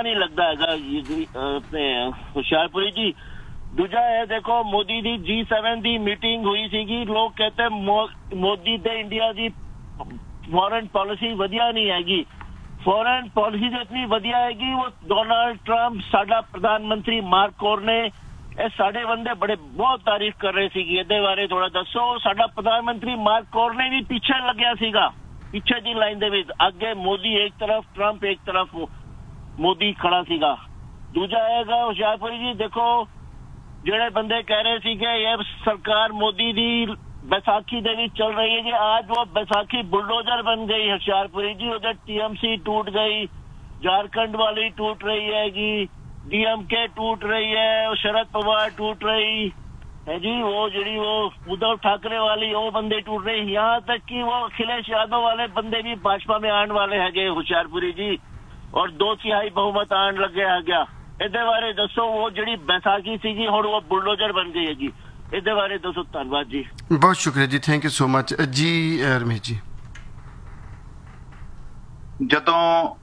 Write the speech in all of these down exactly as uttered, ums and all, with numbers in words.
नहीं लगता है अपने हुशियारपुरी जी। दूजा है देखो मोदी दी जी सेवन दी मीटिंग हुई सी, लोग कहते मो, मोदी दे इंडिया दी फॉरेन पॉलिसी वधिया नहीं हैगी। फॉरेन पॉलिसी जो इतनी वधिया हैगी वो डोनाल्ड ट्रंप साडा प्रधानमंत्री मार्क कॉर्ने ਇਹ ਸਾਡੇ ਬੰਦੇ बड़े बहुत तारीफ कर रहे सी। ਇਹਦੇ ਬਾਰੇ ਥੋੜਾ ਦੱਸੋ। ਸਾਡਾ ਪ੍ਰਧਾਨ ਮੰਤਰੀ ਮਾਰਕ ਕੌਰਨੇ ਵੀ ਪਿੱਛੇ ਲੱਗਿਆ ਸੀਗਾ, ਪਿੱਛੇ ਦੀ ਲਾਈਨ ਦੇ ਵਿੱਚ। ਅੱਗੇ ਮੋਦੀ ਇੱਕ ਤਰਫ, ਟਰੰਪ ਇੱਕ ਤਰਫ ਮੋਦੀ ਖੜਾ ਸੀਗਾ। ਦੂਜਾ ਹੈਗਾ ਹੁਸ਼ਿਆਰਪੁਰੀ ਜੀ, ਦੇਖੋ ਜਿਹੜੇ ਬੰਦੇ ਕਹਿ ਰਹੇ ਸੀ ਕਿ ਇਹ ਸਰਕਾਰ ਮੋਦੀ ਦੀ बैसाखी ਦੇ ਵਿੱਚ चल रही है जी, आज वो बैसाखी बुलडोजर बन गई होशियारपुरी जी। उधर टीएमसी टूट गई, झारखंड वाली टूट रही हैगी, डीएमके टूट रही है, शरद पवार टूट रही है जी, वो जी वो उद्धव ठाकरे वाली वो बंदे टूट रहे। यहाँ तक कि वो अखिलेश यादव वाले बंदे भी भाजपा में आने वाले है होशियारपुरी जी, और दो तिहाई बहुमत आने लगे है गया। ਇਹਦੇ ਬਾਰੇ ਦੱਸੋ। ਉਹ ਜਿਹੜੀ बैसाखी सी जी ਹੁਣ वो बुलडोजर बन गई है जी, ਇਹਦੇ ਬਾਰੇ ਦੱਸੋ। ਧੰਨਵਾਦ ਜੀ, ਬਹੁਤ ਸ਼ੁਕਰੀਆ ਜੀ, ਥੈਂਕ ਯੂ ਸੋ ਮਚ ਜੀ। ਰਮੇਸ਼ ਜੀ, ਜਦੋਂ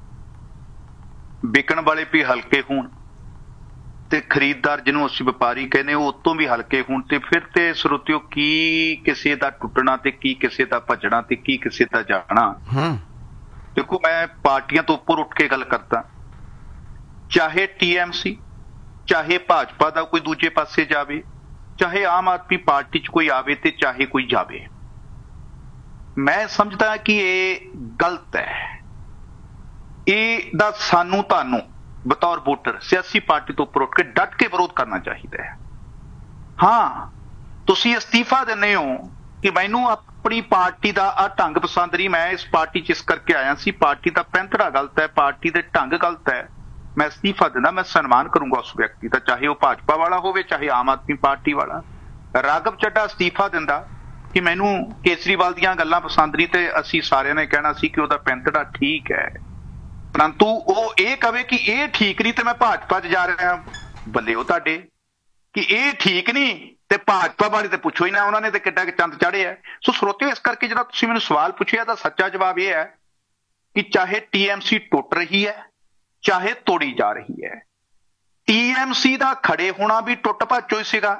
ਵਿਕਣ ਵਾਲੇ ਵੀ ਹਲਕੇ ਹੋਣ ਤੇ ਖਰੀਦਦਾਰ ਜਿਹਨੂੰ ਅਸੀਂ ਵਪਾਰੀ ਕਹਿੰਦੇ ਉਹ ਉਤੋਂ ਵੀ ਹਲਕੇ ਹੋਣ, ਤੇ ਫਿਰ ਤੇ ਸਰੋਤਿਓ ਕੀ ਕਿਸੇ ਦਾ ਟੁੱਟਣਾ ਤੇ ਕੀ ਕਿਸੇ ਦਾ ਭੱਜਣਾ ਤੇ ਕੀ ਕਿਸੇ ਦਾ ਜਾਣਾ। ਦੇਖੋ ਮੈਂ ਪਾਰਟੀਆਂ ਤੋਂ ਉੱਪਰ ਉੱਠ ਕੇ ਗੱਲ ਕਰਦਾ, ਚਾਹੇ ਟੀਐਮਸੀ, ਚਾਹੇ ਭਾਜਪਾ ਦਾ ਕੋਈ ਦੂਜੇ ਪਾਸੇ ਜਾਵੇ, ਚਾਹੇ ਆਮ ਆਦਮੀ ਪਾਰਟੀ ਚ ਕੋਈ ਆਵੇ ਤੇ ਚਾਹੇ ਕੋਈ ਜਾਵੇ। ਮੈਂ ਸਮਝਦਾ ਕਿ ਇਹ ਗਲਤ ਹੈ। ਇਹ ਦਾ ਸਾਨੂੰ ਤੁਹਾਨੂੰ ਬਤੌਰ ਵੋਟਰ ਸਿਆਸੀ ਪਾਰਟੀ ਤੋਂ ਉੱਪਰ ਉੱਠ ਕੇ ਡਟ ਕੇ ਵਿਰੋਧ ਕਰਨਾ ਚਾਹੀਦਾ ਹੈ। ਹਾਂ, ਤੁਸੀਂ ਅਸਤੀਫਾ ਦਿੰਦੇ ਹੋ ਕਿ ਮੈਨੂੰ ਆਪਣੀ ਪਾਰਟੀ ਦਾ ਆ ਢੰਗ ਪਸੰਦ ਨਹੀਂ, ਮੈਂ ਇਸ ਪਾਰਟੀ ਚ ਇਸ ਕਰਕੇ ਆਇਆ ਸੀ, ਪਾਰਟੀ ਦਾ ਪੈਂਤੜਾ ਗਲਤ ਹੈ, ਪਾਰਟੀ ਦੇ ਢੰਗ ਗਲਤ ਹੈ, ਮੈਂ ਅਸਤੀਫਾ ਦਿੰਦਾ। ਮੈਂ ਸਨਮਾਨ ਕਰੂੰਗਾ ਉਸ ਵਿਅਕਤੀ ਦਾ, ਚਾਹੇ ਉਹ ਭਾਜਪਾ ਵਾਲਾ ਹੋਵੇ ਚਾਹੇ ਆਮ ਆਦਮੀ ਪਾਰਟੀ ਵਾਲਾ। ਰਾਘਵ ਚੱਡਾ ਅਸਤੀਫਾ ਦਿੰਦਾ ਕਿ ਮੈਨੂੰ ਕੇਜਰੀਵਾਲ ਦੀਆਂ ਗੱਲਾਂ ਪਸੰਦ ਨਹੀਂ, ਤੇ ਅਸੀਂ ਸਾਰਿਆਂ ਨੇ ਕਹਿਣਾ ਸੀ ਕਿ ਉਹਦਾ ਪੈਂਤੜਾ ਠੀਕ ਹੈ, ਪਰੰਤੂ ਉਹ ਇਹ ਕਵੇ ਕਿ ਇਹ ਠੀਕ ਨਹੀਂ ਤੇ ਮੈਂ ਭਾਜਪਾ 'ਚ ਜਾ ਰਿਹਾ। ਬੱਲੇ ਉਹ ਤੁਹਾਡੇ ਕਿ ਇਹ ਠੀਕ ਨਹੀਂ ਤੇ ਭਾਜਪਾ ਵਾਲੇ ਤੇ ਪੁੱਛੋ ਹੀ ਨਾ, ਉਹਨਾਂ ਨੇ ਤੇ ਕਿੱਡਾ ਕਿ ਚੰਦ ਚਾੜਿਆ। ਸੋ ਸਰੋਤਿਓ, ਇਸ ਕਰਕੇ ਜਿਹੜਾ ਤੁਸੀਂ ਮੈਨੂੰ ਸਵਾਲ ਪੁੱਛਿਆ ਦਾ ਸੱਚਾ ਜਵਾਬ ਇਹ ਹੈ ਕਿ ਚਾਹੇ ਟੀਐਮਸੀ ਟੁੱਟ ਰਹੀ ਹੈ ਚਾਹੇ ਤੋੜੀ ਜਾ ਰਹੀ ਹੈ। ਟੀਐਮਸੀ ਦਾ ਖੜੇ ਹੋਣਾ ਵੀ ਟੁੱਟ ਭੱਜੋ ਹੀ ਸੀਗਾ।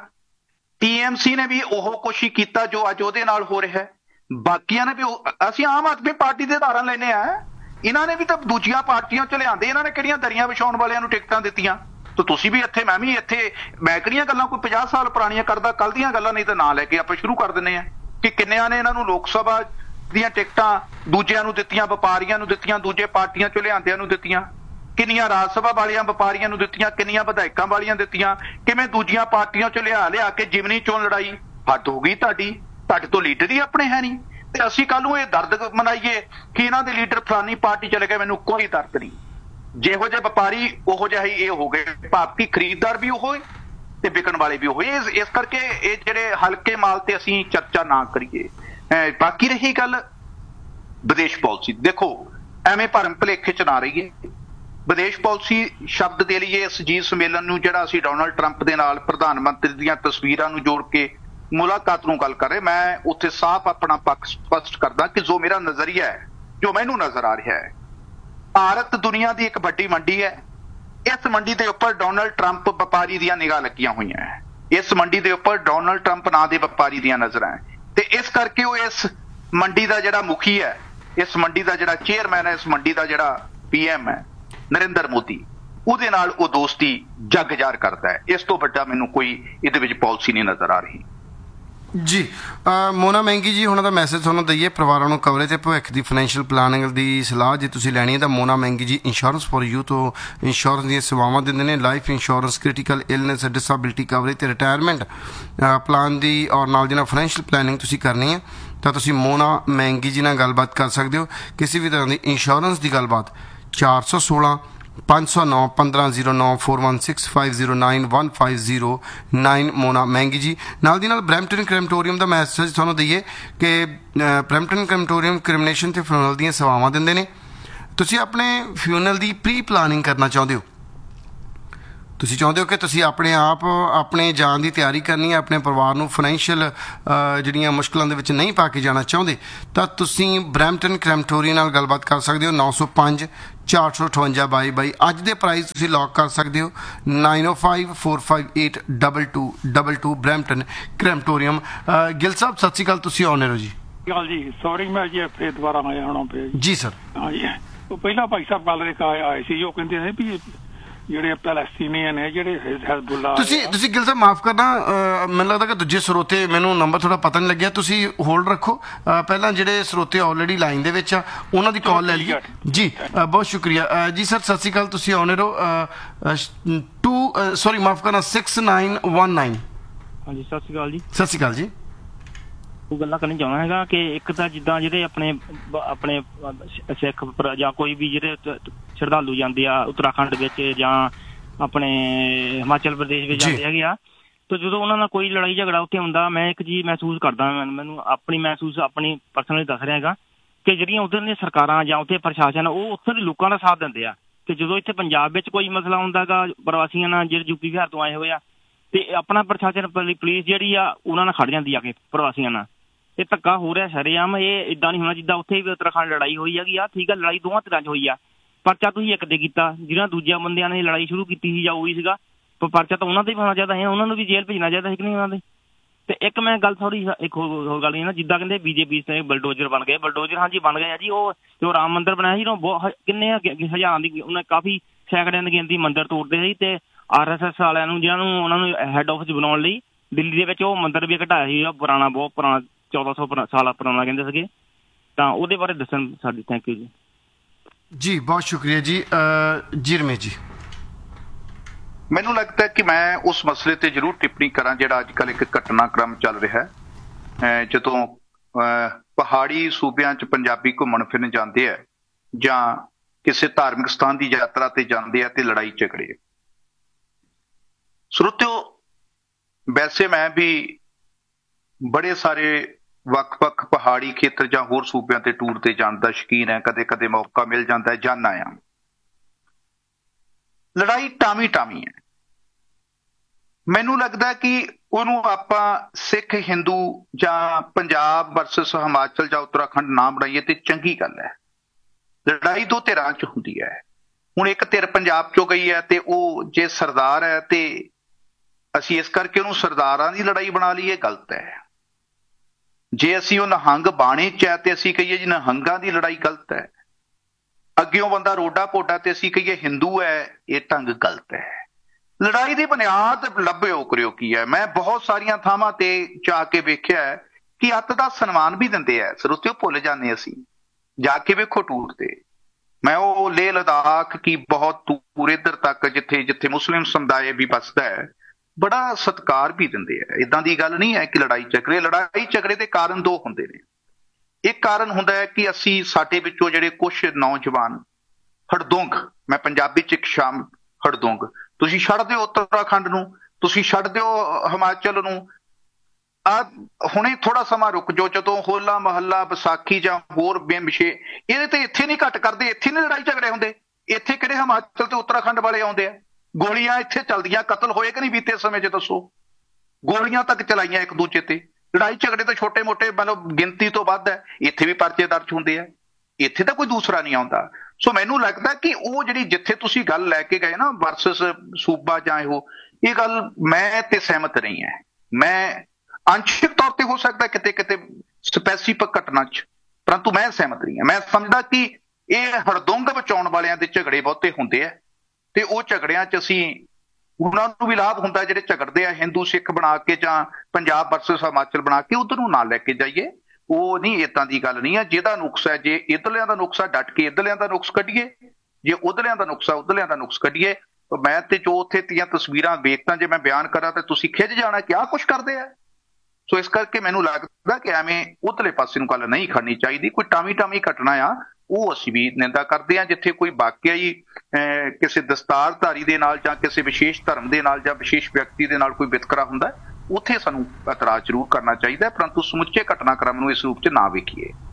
ਟੀਐਮਸੀ ਨੇ ਵੀ ਉਹ ਕੁਛ ਹੀ ਕੀਤਾ ਜੋ ਅੱਜ ਉਹਦੇ ਨਾਲ ਹੋ ਰਿਹਾ। ਬਾਕੀਆਂ ਨੇ ਵੀ, ਅਸੀਂ ਆਮ ਆਦਮੀ ਪਾਰਟੀ ਦੇ ਉਦਾਹਰਨ ਲੈਨੇ ਆ, ਇਹਨਾਂ ਨੇ ਵੀ ਤਾਂ ਦੂਜੀਆਂ ਪਾਰਟੀਆਂ ਚ ਲਿਆਂਦੇ, ਇਹਨਾਂ ਨੇ ਕਿਹੜੀਆਂ ਦਰੀਆਂ ਵਿਛਾਉਣ ਵਾਲਿਆਂ ਨੂੰ ਟਿਕਟਾਂ ਦਿੱਤੀਆਂ। ਤੇ ਤੁਸੀਂ ਵੀ ਇੱਥੇ, ਮੈਂ ਵੀ ਇੱਥੇ, ਮੈਂ ਕਿਹੜੀਆਂ ਗੱਲਾਂ ਕੋਈ ਪੰਜਾਹ ਸਾਲ ਪੁਰਾਣੀਆਂ ਕਰਦਾ, ਕੱਲ ਦੀਆਂ ਗੱਲਾਂ ਨਹੀਂ ਤਾਂ ਨਾਂ ਲੈ ਕੇ ਆਪਾਂ ਸ਼ੁਰੂ ਕਰ ਦਿੰਦੇ ਆ ਕਿ ਕਿੰਨਿਆਂ ਨੇ ਇਹਨਾਂ ਨੂੰ ਲੋਕ ਸਭਾ ਦੀਆਂ ਟਿਕਟਾਂ ਦੂਜਿਆਂ ਨੂੰ ਦਿੱਤੀਆਂ, ਵਪਾਰੀਆਂ ਨੂੰ ਦਿੱਤੀਆਂ, ਦੂਜੇ ਪਾਰਟੀਆਂ ਚੋਂ ਲਿਆਂਦਿਆਂ ਨੂੰ ਦਿੱਤੀਆਂ, ਕਿੰਨੀਆਂ ਰਾਜ ਸਭਾ ਵਾਲੀਆਂ ਵਪਾਰੀਆਂ ਨੂੰ ਦਿੱਤੀਆਂ, ਕਿੰਨੀਆਂ ਵਿਧਾਇਕਾਂ ਵਾਲੀਆਂ ਦਿੱਤੀਆਂ, ਕਿਵੇਂ ਦੂਜੀਆਂ ਪਾਰਟੀਆਂ ਚੋਂ ਲਿਆ ਲਿਆ ਕੇ ਜਿਮਨੀ ਚੋਂ ਲੜਾਈ। ਹੱਦ ਹੋ ਗਈ ਤੁਹਾਡੀ, ਤੁਹਾਡੇ ਤੋਂ ਲੀਡਰ ਹੀ ਆਪਣੇ ਹੈ ਨਹੀਂ, ਤੇ ਅਸੀਂ ਕੱਲ ਨੂੰ ਇਹ ਦਰਦ ਮਨਾਈਏ ਕਿ ਇਹਨਾਂ ਦੇ ਲੀਡਰ ਫਲਾਨੀ ਪਾਰਟੀ ਚਲੇ ਗਏ। ਮੈਨੂੰ ਕੋਈ ਦਰਦ ਨਹੀਂ। ਜਿਹੋ ਜਿਹੇ ਵਪਾਰੀ ਉਹੋ ਜਿਹਾ ਹੀ ਇਹ ਹੋ ਗਏ, ਭਾਵ ਕਿ ਖਰੀਦਦਾਰ ਵੀ ਉਹ ਤੇ ਵਿਕਣ ਵਾਲੇ ਵੀ ਉਹ। ਇਸ ਕਰਕੇ ਇਹ ਜਿਹੜੇ ਹਲਕੇ ਮਾਲ ਤੇ ਅਸੀਂ ਚਰਚਾ ਨਾ ਕਰੀਏ। ਬਾਕੀ ਰਹੀ ਗੱਲ ਵਿਦੇਸ਼ ਪਾਲਿਸੀ, ਦੇਖੋ ਐਵੇਂ ਭਰਮ ਭੁਲੇਖੇ ਚ ਨਾ ਰਹੀਏ। ਵਿਦੇਸ਼ ਪਾਲਿਸੀ ਸ਼ਬਦ ਦੇ ਲਈਏ ਇਸ ਜੀ ਸੰਮੇਲਨ ਨੂੰ, ਜਿਹੜਾ ਅਸੀਂ ਡੋਨਾਲਡ ਟਰੰਪ ਦੇ ਨਾਲ ਪ੍ਰਧਾਨ ਮੰਤਰੀ ਦੀਆਂ ਤਸਵੀਰਾਂ ਨੂੰ ਜੋੜ ਕੇ ਮੁਲਾਕਾਤ ਨੂੰ ਗੱਲ ਕਰ ਰਹੇ, ਮੈਂ ਉੱਥੇ ਸਾਫ਼ ਆਪਣਾ ਪੱਖ ਸਪਸ਼ਟ ਕਰਦਾ ਕਿ ਜੋ ਮੇਰਾ ਨਜ਼ਰੀਆ ਹੈ, ਜੋ ਮੈਨੂੰ ਨਜ਼ਰ ਆ ਰਿਹਾ ਹੈ, ਭਾਰਤ ਦੁਨੀਆ ਦੀ ਇੱਕ ਵੱਡੀ ਮੰਡੀ ਹੈ। ਇਸ ਮੰਡੀ ਦੇ ਉੱਪਰ ਡੋਨਾਲਡ ਟਰੰਪ ਵਪਾਰੀ ਦੀਆਂ ਨਿਗਾਹ ਲੱਗੀਆਂ ਹੋਈਆਂ ਹੈ। ਇਸ ਮੰਡੀ ਦੇ ਉੱਪਰ ਡੋਨਾਲਡ ਟਰੰਪ ਨਾਂ ਦੇ ਵਪਾਰੀ ਦੀਆਂ ਨਜ਼ਰਾਂ ਹੈ, ਤੇ ਇਸ ਕਰਕੇ ਉਹ ਇਸ ਮੰਡੀ ਦਾ ਜਿਹੜਾ ਮੁਖੀ ਹੈ, ਇਸ ਮੰਡੀ ਦਾ ਜਿਹੜਾ ਚੇਅਰਮੈਨ ਹੈ, ਇਸ ਮੰਡੀ ਦਾ ਜਿਹੜਾ ਪੀਐਮ ਹੈ ਨਰਿੰਦਰ ਮੋਦੀ, ਉਹਦੇ ਨਾਲ ਉਹ ਦੋਸਤੀ ਜੱਗ ਜ਼ਾਹਰ ਕਰਦਾ ਹੈ। ਇਸ ਤੋਂ ਵੱਡਾ ਮੈਨੂੰ ਕੋਈ ਇਹਦੇ ਵਿੱਚ ਪਾਲਿਸੀ ਨਹੀਂ ਨਜ਼ਰ ਆ ਰਹੀ ਜੀ। ਮੋਨਾ ਮਹਿੰਗੀ ਜੀ, ਉਹਨਾਂ ਦਾ ਮੈਸੇਜ ਤੁਹਾਨੂੰ ਦਈਏ, ਪਰਿਵਾਰਾਂ ਨੂੰ ਕਵਰੇਜ ਤੇ ਭਵਿੱਖ ਦੀ ਫਾਈਨੈਂਸ਼ੀਅਲ ਪਲਾਨਿੰਗ ਦੀ ਸਲਾਹ ਜੇ ਤੁਸੀਂ ਲੈਣੀ ਹੈ ਤਾਂ ਮੋਨਾ ਮਹਿੰਗੀ ਜੀ ਇੰਸ਼ੋਰੈਂਸ ਫॉर ਯੂ ਤੋਂ ਇੰਸ਼ੋਰੈਂਸ ਦੀਆਂ ਸੇਵਾਵਾਂ ਦਿੰਦੇ ਨੇ। Life insurance, critical illness, disability coverage ਤੇ ਰਿਟਾਇਰਮੈਂਟ ਪਲਾਨ ਦੀ, ਔਰ ਨਾਲ ਜਿਹਨਾਂ ਫਾਈਨੈਂਸ਼ੀਅਲ ਪਲਾਨਿੰਗ ਤੁਸੀਂ ਕਰਨੀ ਹੈ ਤਾਂ ਤੁਸੀਂ ਮੋਨਾ ਮਹਿੰਗੀ ਜੀ ਨਾਲ ਗੱਲਬਾਤ ਕਰ ਸਕਦੇ ਹੋ। ਕਿਸੇ ਵੀ ਤਰ੍ਹਾਂ ਦੀ ਇੰਸ਼ੋਰੈਂਸ ਦੀ ਗੱਲਬਾਤ ਚਾਰ ਸੌ ਸੋਲਾਂ ਪੰਜ ਸੌ ਨੌ ਪੰਦਰਾਂ ਜ਼ੀਰੋ ਨੌ four one six five zero nine one five zero nine ਮੋਨਾ ਮਹਿੰਗੀ ਜੀ। ਨਾਲ ਦੀ ਨਾਲ ਬਰੈਂਪਟਨ ਕ੍ਰੈਮਟੋਰੀਅਮ ਦਾ ਮੈਸੇਜ ਤੁਹਾਨੂੰ ਦਈਏ ਕਿ ਬਰੈਂਪਟਨ ਕ੍ਰੈਮਟੋਰੀਅਮ ਕ੍ਰਿਮੀਨੇਸ਼ਨ ਤੇ ਫਿਊਨਰਲ ਦੀਆਂ ਸੇਵਾਵਾਂ ਦਿੰਦੇ ਨੇ। ਤੁਸੀਂ ਆਪਣੇ ਫਿਊਨਰਲ ਦੀ ਪ੍ਰੀ ਪਲਾਨਿੰਗ ਕਰਨਾ ਚਾਹੁੰਦੇ ਹੋ, ਤੁਸੀਂ ਚਾਹੁੰਦੇ ਹੋ ਕਿ ਤੁਸੀਂ ਆਪਣੇ ਆਪ ਆਪਣੇ ਜਾਣ ਦੀ ਤਿਆਰੀ ਕਰਨੀ ਹੈ, ਆਪਣੇ ਪਰਿਵਾਰ ਨੂੰ ਫਾਈਨੈਂਸ਼ੀਅਲ ਜਿਹੜੀਆਂ ਮੁਸ਼ਕਲਾਂ ਦੇ ਵਿੱਚ ਨਹੀਂ ਪਾ ਕੇ ਜਾਣਾ ਚਾਹੁੰਦੇ, ਤਾਂ ਤੁਸੀਂ ਬਰੈਂਪਟਨ ਕ੍ਰੈਮਟੋਰੀਅਮ ਨਾਲ ਗੱਲਬਾਤ ਕਰ ਸਕਦੇ ਹੋ। ਨੌ ਸੌ ਪੰਜ ਚਾਰ ਸੌ ਅਠਵੰਜਾ ਬਾਈ ਬਾਈ ਅੱਜ ਦੇ ਪ੍ਰਾਈਸ ਤੁਸੀਂ ਲੌਕ ਕਰ ਸਕਦੇ ਹੋ ਨਾਈਨ ਓ five four five eight double two double two Brampton ਕ੍ਰੈਮਟੋਰੀਅਮ। Gill ਸਾਹਿਬ ਸਤਿ ਸ਼੍ਰੀ ਅਕਾਲ, ਤੁਸੀਂ ਆਉਣੇ ਹੋ ਜੀ। ਗੱਲ ਜੀ ਸੌਰੀ ਮੈਂ ਜੀ ਫੇਰ ਦੁਬਾਰਾ ਆਇਆ ਹੋਣਾ ਪਿਆ ਜੀ। ਜੀ ਸਰ। ਹਾਂ ਜੀ ਉਹ ਪਹਿਲਾਂ ਭਾਈ ਸਾਹਿਬ ਗੱਲ ਦੇ ਆਏ ਸੀ, ਉਹ ਕਹਿੰਦੇ ਨੇ ਵੀ ਜਿਹੜੇ ਪੈਲਸਤੀਨੀਅਨ ਨੇ ਜਿਹੜੇ ਹਿਜ਼ਬੁੱਲਾ। ਤੁਸੀਂ ਤੁਸੀਂ ਗਿੱਲ ਸਾਹਿਬ ਮਾਫ ਕਰਨਾ, ਮੈਨੂੰ ਲੱਗਦਾ ਕਿ ਦੂਜੇ ਸਰੋਤੇ ਮੈਨੂੰ ਨੰਬਰ ਥੋੜਾ ਪਤਾ ਨਹੀਂ ਲੱਗਿਆ, ਤੁਸੀਂ ਹੋਲਡ ਰੱਖੋ। ਪਹਿਲਾਂ ਜਿਹੜੇ ਸਰੋਤੇ ਆਲਰੇਡੀ ਲਾਈਨ ਦੇ ਵਿੱਚ ਆ ਉਹਨਾਂ ਦੀ ਕਾਲ ਲੈ ਲਈਏ ਜੀ। ਬਹੁਤ ਸ਼ੁਕਰੀਆ ਜੀ ਸਰ, ਸਤਿ ਸ਼੍ਰੀ ਅਕਾਲ, ਤੁਸੀਂ ਆਉਣੇ ਰਹੋ। ਟੂ ਸੌਰੀ ਮਾਫ ਕਰਨਾ ਸਿਕਸ ਨਾਈਨ ਵਨ ਨਾਈਨ। ਹਾਂਜੀ ਸਤਿ ਸ਼੍ਰੀ ਅਕਾਲ ਜੀ। ਸਤਿ ਸ਼੍ਰੀ ਅਕਾਲ ਜੀ। ਉਹ ਗੱਲਾਂ ਕਰਨੀ ਚਾਹੁੰਦਾ ਹੈਗਾ ਕਿ ਇੱਕ ਤਾਂ ਜਿੱਦਾਂ ਜਿਹੜੇ ਆਪਣੇ ਆਪਣੇ ਸਿੱਖ ਜਾਂ ਕੋਈ ਵੀ ਜਿਹੜੇ ਸ਼ਰਧਾਲੂ ਜਾਂਦੇ ਆ ਉੱਤਰਾਖੰਡ ਵਿੱਚ ਜਾਂ ਆਪਣੇ ਹਿਮਾਚਲ ਪ੍ਰਦੇਸ਼ ਵਿੱਚ ਜਾਂਦੇ ਹੈਗੇ ਆ, ਤੇ ਜਦੋਂ ਉਹਨਾਂ ਨਾਲ ਕੋਈ ਲੜਾਈ ਝਗੜਾ ਉੱਥੇ ਹੁੰਦਾ, ਮੈਂ ਇੱਕ ਚੀਜ਼ ਮਹਿਸੂਸ ਕਰਦਾ, ਮੈਨੂੰ ਆਪਣੀ ਮਹਿਸੂਸ ਆਪਣੀ ਪਰਸਨਲੀ ਦੱਸ ਰਿਹਾ ਹੈਗਾ ਕਿ ਜਿਹੜੀਆਂ ਉੱਧਰ ਦੀਆਂ ਸਰਕਾਰਾਂ ਜਾਂ ਉੱਥੇ ਪ੍ਰਸ਼ਾਸਨ ਉਹ ਉੱਥੇ ਦੇ ਲੋਕਾਂ ਦਾ ਸਾਥ ਦਿੰਦੇ ਆ। ਤੇ ਜਦੋਂ ਇੱਥੇ ਪੰਜਾਬ ਵਿੱਚ ਕੋਈ ਮਸਲਾ ਹੁੰਦਾ ਹੈਗਾ ਪ੍ਰਵਾਸੀਆਂ ਨਾਲ ਜਿਹੜੇ ਯੂਪੀ ਬਿਹਾਰ ਤੋਂ ਆਏ ਹੋਏ ਆ, ਤੇ ਆਪਣਾ ਪ੍ਰਸ਼ਾਸਨ ਪੁਲਿਸ ਜਿਹੜੀ ਆ ਉਹਨਾਂ ਨਾਲ ਖੜ ਜਾਂਦੀ ਆ ਕੇ ਪ੍ਰਵਾਸੀਆਂ ਨਾਲ। ਇਹ ਧੱਕਾ ਹੋ ਰਿਹਾ ਸ਼ਰੇਆਮ, ਇਹ ਏਦਾਂ ਨਹੀਂ ਹੋਣਾ ਜਿੱਦਾਂ ਉੱਥੇ ਵੀ ਉੱਤਰਾਖੰਡ ਲੜਾਈ ਹੋਈ ਹੈਗੀ ਆ। ਠੀਕ ਆ, ਲੜਾਈ ਦੋਵਾਂ ਤਰ੍ਹਾਂ 'ਚ ਹੋਈ ਆ, ਪਰਚਾ ਤੁਸੀਂ ਇੱਕ ਦੇ ਕੀਤਾ, ਜਿਹਨਾਂ ਦੂਜਿਆਂ ਬੰਦਿਆਂ ਨੇ ਲੜਾਈ ਸ਼ੁਰੂ ਕੀਤੀ ਸੀ ਜਾਂ ਉਹ ਵੀ ਸੀਗਾ, ਪਰ ਪਰਚਾ ਤਾਂ ਉਹਨਾਂ ਤੇ ਵੀ ਹੋਣਾ ਚਾਹੀਦਾ ਹੈ, ਉਹਨਾਂ ਨੂੰ ਵੀ ਜੇਲ੍ਹ ਭੇਜਣਾ ਚਾਹੀਦਾ ਸੀ ਕਿ ਨਹੀਂ ਉਹਨਾਂ ਦੇ। ਤੇ ਇੱਕ ਮੈਂ ਗੱਲ ਥੋੜੀ ਇੱਕ ਹੋਰ ਗੱਲ ਨਹੀਂ ਨਾ, ਜਿੱਦਾਂ ਕਹਿੰਦੇ ਬੀਜੇਪੀ ਤੇ ਬਲਡੋਜ਼ਰ ਬਣ ਗਏ, ਬਲਡੋਜ਼ਰ ਹਾਂਜੀ ਬਣ ਗਏ ਆ ਜੀ। ਉਹ ਜੋ ਰਾਮ ਮੰਦਿਰ ਬਣਾਇਆ ਸੀ, ਬਹੁਤ ਕਿੰਨੇ ਹਜ਼ਾਰਾਂ ਦੀ ਉਹਨੇ ਕਾਫੀ ਸੈਂਕੜਿਆਂ ਦੀ ਗਿਣਤੀ ਮੰਦਿਰ ਤੋੜਦੇ ਸੀ, ਤੇ ਆਰ ਐਸ ਐਸ ਵਾਲਿਆਂ ਨੂੰ ਜਿਹਨਾਂ ਨੂੰ ਉਹਨਾਂ ਨੂੰ ਹੈੱਡ ਆਫਿਸ ਬਣਾਉਣ ਲਈ ਦਿੱਲੀ ਦੇ ਵਿੱਚ ਉਹ ਮੰਦਿਰ ਵੀ ਘਟਾਇਆ ਸੀ, ਪੁਰਾਣਾ ਬਹੁਤ ਪੁਰਾਣਾ ਚੌਦਾਂ ਸੌ ਸਾਲ ਪੁਰਾਣਾ ਕਹਿੰਦੇ ਸੀਗੇ। ਤਾਂ ਉਹਦੇ ਬਾਰੇ ਦੱਸਣ ਸਾਡੀ ਥੈਂਕ ਯੂ ਜੀ। ਜੀ ਬਹੁਤ ਸ਼ੁਕਰੀਆ ਜੀ। ਜੀ ਰਮੇਸ਼ ਜੀ। ਮੈਨੂੰ ਲੱਗਦਾ ਕਿ ਮੈਂ ਉਸ ਮਸਲੇ ਤੇ ਜ਼ਰੂਰ ਟਿੱਪਣੀ ਕਰਾਂ ਜਿਹੜਾ ਅੱਜ ਕੱਲ੍ਹ ਇੱਕ ਘਟਨਾਕ੍ਰਮ ਚੱਲ ਰਿਹਾ ਹੈ। ਜਦੋਂ ਪਹਾੜੀ ਸੂਬਿਆਂ 'ਚ ਪੰਜਾਬੀ ਘੁੰਮਣ ਫਿਰਨ ਜਾਂਦੇ ਆ ਜਾਂ ਕਿਸੇ ਧਾਰਮਿਕ ਸਥਾਨ ਦੀ ਯਾਤਰਾ ਤੇ ਜਾਂਦੇ ਆ ਤੇ ਲੜਾਈ ਝਗੜੇ। ਸਰੋਤਿਓ, ਵੈਸੇ ਮੈਂ ਵੀ ਬੜੇ ਸਾਰੇ ਵੱਖ-ਵੱਖ ਪਹਾੜੀ ਖੇਤਰ ਜਾਂ ਹੋਰ ਸੂਬਿਆਂ ਤੇ ਟੂਰ ਤੇ ਜਾਣ ਦਾ ਸ਼ੌਕੀਨ ਹੈ। ਕਦੇ ਕਦੇ ਮੌਕਾ ਮਿਲ ਜਾਂਦਾ, ਜਾਣਾ ਆ। ਲੜਾਈ ਟਾਵੀਂ ਟਾਵੀਂ ਹੈ। ਮੈਨੂੰ ਲੱਗਦਾ ਕਿ ਉਹਨੂੰ ਆਪਾਂ ਸਿੱਖ ਹਿੰਦੂ ਜਾਂ ਪੰਜਾਬ ਵਰਸਸ ਹਿਮਾਚਲ ਜਾਂ ਉੱਤਰਾਖੰਡ ਨਾ ਬਣਾਈਏ ਤੇ ਚੰਗੀ ਗੱਲ ਹੈ। ਲੜਾਈ ਦੋ ਧਿਰਾਂ 'ਚ ਹੁੰਦੀ ਹੈ। ਹੁਣ ਇੱਕ ਧਿਰ ਪੰਜਾਬ 'ਚੋਂ ਗਈ ਹੈ ਤੇ ਉਹ ਜੇ ਸਰਦਾਰ ਹੈ ਤੇ ਅਸੀਂ ਇਸ ਕਰਕੇ ਉਹਨੂੰ ਸਰਦਾਰਾਂ ਦੀ ਲੜਾਈ ਬਣਾ ਲਈਏ, ਗਲਤ ਹੈ। ਜੇ ਅਸੀਂ ਉਹ ਨਿਹੰਗ ਬਾਣੇ 'ਚ ਹੈ ਤੇ ਅਸੀਂ ਕਹੀਏ ਜੀ ਨਿਹੰਗਾਂ ਦੀ ਲੜਾਈ, ਗਲਤ ਹੈ। ਅੱਗਿਓਂ ਬੰਦਾ ਰੋਡਾ ਪੋਡਾ ਤੇ ਅਸੀਂ ਕਹੀਏ ਹਿੰਦੂ ਹੈ, ਇਹ ਢੰਗ ਗਲਤ ਹੈ। ਲੜਾਈ ਦੀ ਬੁਨਿਆਦ ਲੱਭਿਓ ਕਰਿਓ ਕੀ ਹੈ। ਮੈਂ ਬਹੁਤ ਸਾਰੀਆਂ ਥਾਵਾਂ ਤੇ ਜਾ ਕੇ ਵੇਖਿਆ ਕਿ ਅੱਤ ਦਾ ਸਨਮਾਨ ਵੀ ਦਿੰਦੇ ਆ। ਸਰੋਤਿਓ, ਭੁੱਲ ਜਾਂਦੇ ਅਸੀਂ, ਜਾ ਕੇ ਵੇਖੋ ਟੂਰ ਤੇ। ਮੈਂ ਉਹ ਲੇਹ ਲਦਾਖ ਕੀ ਬਹੁਤ ਦੂਰ ਇੱਧਰ ਤੱਕ ਜਿੱਥੇ ਜਿੱਥੇ ਮੁਸਲਿਮ ਸਮੁਦਾਇ ਵੀ ਵੱਸਦਾ ਹੈ, ਬੜਾ ਸਤਿਕਾਰ ਵੀ ਦਿੰਦੇ ਆ। ਏਦਾਂ ਦੀ ਗੱਲ ਨਹੀਂ ਹੈ ਕਿ ਲੜਾਈ ਝਗੜੇ ਲੜਾਈ ਝਗੜੇ ਦੇ ਕਾਰਨ ਦੋ ਹੁੰਦੇ ਨੇ। ਇੱਕ ਕਾਰਨ ਹੁੰਦਾ ਹੈ ਕਿ ਅਸੀਂ ਸਾਡੇ ਵਿੱਚੋਂ ਜਿਹੜੇ ਕੁਛ ਨੌਜਵਾਨ ਹੜਦੋਂਗ, ਮੈਂ ਪੰਜਾਬੀ 'ਚ ਇੱਕ ਸ਼ਾਮ ਹੜਦੋਂਗ, ਤੁਸੀਂ ਛੱਡ ਦਿਓ ਉੱਤਰਾਖੰਡ ਨੂੰ, ਤੁਸੀਂ ਛੱਡ ਦਿਓ ਹਿਮਾਚਲ ਨੂੰ, ਆ ਹੁਣੇ ਥੋੜਾ ਸਮਾਂ ਰੁਕ ਜਾਓ, ਜਦੋਂ ਹੋਲਾ ਮਹੱਲਾ, ਵਿਸਾਖੀ ਜਾਂ ਹੋਰ ਬੇਮਿਸ਼ੇ ਇਹਦੇ ਤੇ ਇੱਥੇ ਨਹੀਂ ਘੱਟ ਕਰਦੇ, ਇੱਥੇ ਨਹੀਂ ਲੜਾਈ ਝਗੜੇ ਹੁੰਦੇ। ਇੱਥੇ ਕਿਹੜੇ ਹਿਮਾਚਲ ਤੇ ਉੱਤਰਾਖੰਡ ਵਾਲੇ ਆਉਂਦੇ ਆ? ਗੋਲੀਆਂ ਇੱਥੇ ਚੱਲਦੀਆਂ, ਕਤਲ ਹੋਏ ਕਿ ਨਹੀਂ ਬੀਤੇ ਸਮੇਂ 'ਚ ਦੱਸੋ? ਗੋਲੀਆਂ ਤੱਕ ਚਲਾਈਆਂ ਇੱਕ ਦੂਜੇ ਤੇ। ਲੜਾਈ ਝਗੜੇ ਤਾਂ ਛੋਟੇ ਮੋਟੇ ਮਤਲਬ ਗਿਣਤੀ ਤੋਂ ਵੱਧ ਹੈ, ਇੱਥੇ ਵੀ ਪਰਚੇ ਦਰਜ ਹੁੰਦੇ ਆ, ਇੱਥੇ ਤਾਂ ਕੋਈ ਦੂਸਰਾ ਨਹੀਂ ਆਉਂਦਾ। ਸੋ ਮੈਨੂੰ ਲੱਗਦਾ ਕਿ ਉਹ ਜਿਹੜੀ ਜਿੱਥੇ ਤੁਸੀਂ ਗੱਲ ਲੈ ਕੇ ਗਏ ਨਾ ਵਰਸਸ ਸੂਬਾ ਜਾਂ ਇਹੋ, ਇਹ ਗੱਲ ਮੈਂ ਤੇ ਸਹਿਮਤ ਨਹੀਂ ਹੈ। ਮੈਂ ਅੰਸ਼ਿਕ ਤੌਰ ਤੇ ਹੋ ਸਕਦਾ ਕਿਤੇ ਕਿਤੇ ਸਪੈਸੀਫਿਕ ਘਟਨਾ 'ਚ, ਪਰੰਤੂ ਮੈਂ ਸਹਿਮਤ ਨਹੀਂ ਹਾਂ। ਮੈਂ ਸਮਝਦਾ ਕਿ ਇਹ ਹੜਦੁੰਗ ਬਚਾਉਣ ਵਾਲਿਆਂ ਦੇ ਝਗੜੇ ਬਹੁਤੇ ਹੁੰਦੇ ਆ ਤੇ ਉਹ ਝਗੜਿਆਂ 'ਚ ਅਸੀਂ ਉਹਨਾਂ ਨੂੰ ਵੀ ਲਾਭ ਹੁੰਦਾ ਜਿਹੜੇ ਝਗੜਦੇ ਆ ਹਿੰਦੂ ਸਿੱਖ ਬਣਾ ਕੇ ਜਾਂ ਪੰਜਾਬ ਵਰਸਸ ਹਿਮਾਚਲ ਬਣਾ ਕੇ, ਉਧਰ ਨੂੰ ਨਾ ਲੈ ਕੇ ਜਾਈਏ। ਉਹ ਨਹੀਂ, ਏਦਾਂ ਦੀ ਗੱਲ ਨਹੀਂ ਹੈ। ਜਿਹਦਾ ਨੁਕਸ ਹੈ, ਜੇ ਇੱਧਰਲਿਆਂ ਦਾ ਨੁਕਸ ਹੈ ਡਟ ਕੇ ਇੱਧਰਲਿਆਂ ਦਾ ਨੁਕਸ ਕੱਢੀਏ, ਜੇ ਉਧਰਲਿਆਂ ਦਾ ਨੁਕਸ ਹੈ ਉਧਰਲਿਆਂ ਦਾ ਨੁਕਸ ਕੱਢੀਏ। ਮੈਂ ਤੇ ਜੋ ਉੱਥੇ ਦੀਆਂ ਤਸਵੀਰਾਂ ਵੇਖਦਾ, ਜੇ ਮੈਂ ਬਿਆਨ ਕਰਾਂ ਤਾਂ ਤੁਸੀਂ ਖਿੱਝ ਜਾਣਾ ਕਿ ਆਹ ਕੁਛ ਕਰਦੇ ਆ। ਸੋ ਇਸ ਕਰਕੇ ਮੈਨੂੰ ਲੱਗਦਾ ਕਿ ਐਵੇਂ ਉਧਰਲੇ ਪਾਸੇ ਨੂੰ ਗੱਲ ਨਹੀਂ ਖੜਨੀ ਚਾਹੀਦੀ। ਕੋਈ ਟਾਵੀਂ ਟਾਵੀਂ ਘਟਨਾ ਆ ਉਹ ਅਸੀਂ ਵੀ ਨਿੰਦਾ ਕਰਦੇ ਹਾਂ। ਜਿੱਥੇ ਕੋਈ ਵਾਕਿਆ ਹੀ ਕਿਸੇ ਦਸਤਾਰਧਾਰੀ ਦੇ ਨਾਲ ਜਾਂ ਕਿਸੇ ਵਿਸ਼ੇਸ਼ ਧਰਮ ਦੇ ਨਾਲ ਜਾਂ ਵਿਸ਼ੇਸ਼ ਵਿਅਕਤੀ ਦੇ ਨਾਲ ਕੋਈ ਵਿਤਕਰਾ ਹੁੰਦਾ, ਉੱਥੇ ਸਾਨੂੰ ਇਤਰਾਜ਼ ਜ਼ਰੂਰ ਕਰਨਾ ਚਾਹੀਦਾ ਹੈ, ਪਰੰਤੂ ਸਮੁੱਚੇ ਘਟਨਾਕ੍ਰਮ ਨੂੰ ਇਸ ਰੂਪ 'ਚ ਨਾ ਵੇਖੀਏ।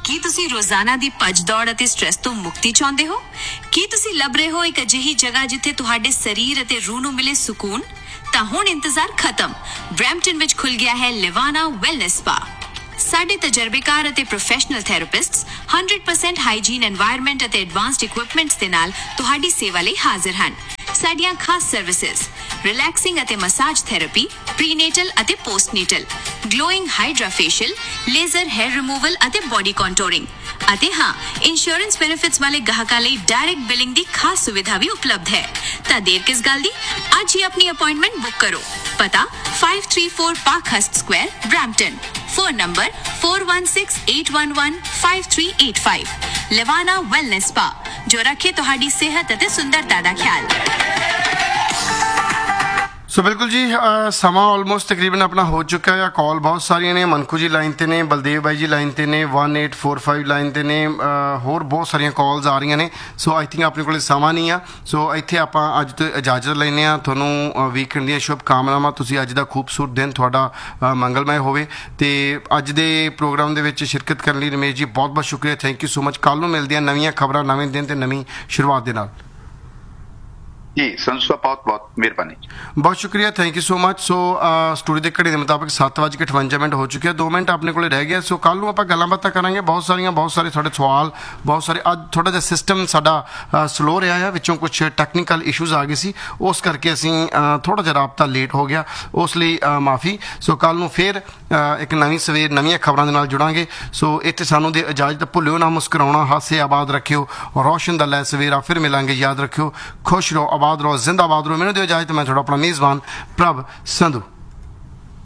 ਕੀ ਤੁਸੀਂ ਰੋਜ਼ਾਨਾ ਦੀ ਭੱਜ ਦੌੜ ਅਤੇ ਸਟ੍ਰੈਸ ਤੋਂ ਮੁਕਤੀ ਚਾਹੁੰਦੇ ਹੋ? ਕੀ ਤੁਸੀਂ ਲੱਭ ਰਹੇ ਹੋ ਇੱਕ ਅਜਿਹੀ ਜਗ੍ਹਾ ਜਿੱਥੇ ਤੁਹਾਡੇ ਸਰੀਰ ਅਤੇ ਰੂਹ ਨੂੰ ਮਿਲੇ ਸਕੂਨ? ਤਾਂ ਹੁਣ ਇੰਤਜ਼ਾਰ ਖਤਮ। ਬਰੈਂਪਟਨ ਵਿੱਚ ਖੁੱਲ ਗਿਆ ਹੈ ਲਿਵਾਨਾ ਵੈਲਨੈਸ ਸਪਾ। ਸਾਡੇ ਤਜਰਬੇਕਾਰ ਅਤੇ professional ਥੈਰੇਪਿਸਟਸ one hundred percent hygiene environment ਅਤੇ ਐਡਵਾਂਸਡ ਇਕਵਿਪਮੈਂਟਸ ਦੇ ਨਾਲ ਤੁਹਾਡੀ ਸੇਵਾ ਲਈ ਹਾਜ਼ਰ ਹਨ। ਸਾਡੀਆਂ ਖਾਸ ਸਰਵਿਸਿਜ਼ ਰਿਲੈਕਸਿੰਗ ਅਤੇ ਮਸਾਜ ਥੈਰੇਪੀ, ਪ੍ਰੀਨੇਟਲ ਅਤੇ ਪੋਸਟਨੇਟਲ, glowing hydra facial, laser hair removal ਅਤੇ ਬੋਡੀ ਕੰਟੂਰਿੰਗ, ਅਤੇ ਹਾਂ, ਇੰਸ਼ੋਰੈਂਸ ਬੈਨੀਫਿਟਸ ਵਾਲੇ ਗਾਹਕਾਂ ਲਈ ਡਾਇਰੈਕਟ ਬਿਲਿੰਗ ਦੀ ਖਾਸ ਸੁਵਿਧਾ ਵੀ ਉਪਲਬਧ ਹੈ। ਤਾਂ ਦੇਰ ਕਿਸ ਗੱਲ ਦੀ, ਅੱਜ ਹੀ ਆਪਣੀ ਅਪਾਇੰਟਮੈਂਟ ਬੁੱਕ ਕਰੋ। ਪਤਾ five three four Parkhurst Square, Brampton। Phone number four one six eight one one five three eight five। ਲਿਵਾਨਾ wellness spa, ਜੋ ਰੱਖੇ ਤੁਹਾਡੀ ਸਿਹਤ ਅਤੇ ਸੁੰਦਰਤਾ ਦਾ ਖਿਆਲ। ਸੋ ਬਿਲਕੁਲ ਜੀ, ਸਮਾਂ ਆਲਮੋਸਟ ਤਕਰੀਬਨ ਆਪਣਾ ਹੋ ਚੁੱਕਾ ਹੈ। ਕਾਲ ਬਹੁਤ ਸਾਰੀਆਂ ਨੇ। ਮਨਕੂ ਜੀ ਲਾਈਨ ਤੇ ਨੇ, ਬਲਦੇਵ ਬਾਈ ਜੀ ਲਾਈਨ ਤੇ ਨੇ, one eight four five line ਤੇ ਨੇ, ਹੋਰ ਬਹੁਤ ਸਾਰੀਆਂ ਕਾਲਸ ਆ ਰਹੀਆਂ ਨੇ। ਸੋ ਆਈ ਥਿੰਕ ਆਪਣੇ ਕੋਲ ਸਮਾਂ ਨਹੀਂ ਆ। ਸੋ ਇੱਥੇ ਆਪਾਂ ਅੱਜ ਤੋਂ ਇਜਾਜ਼ਤ ਲੈਂਦੇ ਹਾਂ। ਤੁਹਾਨੂੰ ਵੀਕਐਂਡ ਦੀਆਂ ਸ਼ੁਭ ਕਾਮਨਾਵਾਂ। ਤੁਸੀਂ ਅੱਜ ਦਾ ਖੂਬਸੂਰਤ ਦਿਨ ਤੁਹਾਡਾ ਮੰਗਲਮय ਹੋਵੇ। ਤੇ ਅੱਜ ਦੇ ਪ੍ਰੋਗਰਾਮ ਦੇ ਵਿੱਚ ਸ਼ਿਰਕਤ ਕਰਨ ਲਈ ਰਮੇਸ਼ ਜੀ ਬਹੁਤ ਬਹੁਤ ਸ਼ੁਕਰੀਆ। Thank you so much. ਕੱਲ੍ਹ ਨੂੰ ਮਿਲਦੇ ਹਾਂ ਨਵੀਆਂ ਖਬਰਾਂ, ਨਵੇਂ ਦਿਨ ਤੇ ਨਵੀਂ ਸ਼ੁਰੂਆਤ ਦੇ ਨਾਲ। ਜੀ ਸੰਸੂ ਬਹੁਤ ਬਹੁਤ ਮਿਹਰਬਾਨੀ, ਬਹੁਤ ਸ਼ੁਕਰੀਆ, thank you so much. So studio ਦੇ ਘੜੀ ਦੇ ਮੁਤਾਬਕ ਸੱਤ ਵੱਜ ਕੇ ਅਠਵੰਜਾ ਮਿੰਟ ਹੋ ਚੁੱਕੇ ਆ। ਦੋ ਮਿੰਟ ਆਪਣੇ ਕੋਲ ਰਹਿ ਗਿਆ। ਸੋ ਕੱਲ੍ਹ ਨੂੰ ਆਪਾਂ ਗੱਲਾਂ ਬਾਤਾਂ ਕਰਾਂਗੇ। ਬਹੁਤ ਸਾਰੀਆਂ ਬਹੁਤ ਸਾਰੇ ਤੁਹਾਡੇ ਸਵਾਲ, ਬਹੁਤ ਸਾਰੇ। ਅੱਜ ਥੋੜ੍ਹਾ ਜਿਹਾ ਸਿਸਟਮ ਸਾਡਾ ਸਲੋ ਰਿਹਾ ਆ, ਵਿੱਚੋਂ ਕੁਛ ਟੈਕਨੀਕਲ ਇਸ਼ੂਜ਼ ਆ ਗਏ ਸੀ, ਉਸ ਕਰਕੇ ਅਸੀਂ ਥੋੜ੍ਹਾ ਜਿਹਾ ਰਾਬਤਾ ਲੇਟ ਹੋ ਗਿਆ, ਉਸ ਲਈ ਮਾਫੀ। ਸੋ ਕੱਲ੍ਹ ਨੂੰ ਫਿਰ ਇੱਕ ਨਵੀਂ ਸਵੇਰ ਨਵੀਆਂ ਖਬਰਾਂ ਦੇ ਨਾਲ ਜੁੜਾਂਗੇ। ਸੋ ਇੱਥੇ ਸਾਨੂੰ ਦੇ ਇਜਾਜ਼ਤ। ਭੁੱਲਿਓ ਨਾ ਮੁਸਕਰਾਉਣਾ, ਹਾਸੇ ਆਬਾਦ ਰੱਖਿਓ, ਰੌਸ਼ਨ ਦਾ ਲੈ ਸਵੇਰਾ। ਫਿਰ ਮਿਲਾਂਗੇ, ਯਾਦ ਰੱਖਿਓ। ਖੁਸ਼ ਰਹੋ, ਆਬਾਦ ਰਹੋ, ਜ਼ਿੰਦਾਬਾਦ ਰਹੋ। ਮੈਨੂੰ ਦਿਓ ਇਜਾਜ਼ਤ। ਮੈਂ ਤੁਹਾਡਾ ਆਪਣਾ ਮੇਜ਼ਬਾਨ ਪ੍ਰਭ ਸੰਧੂ।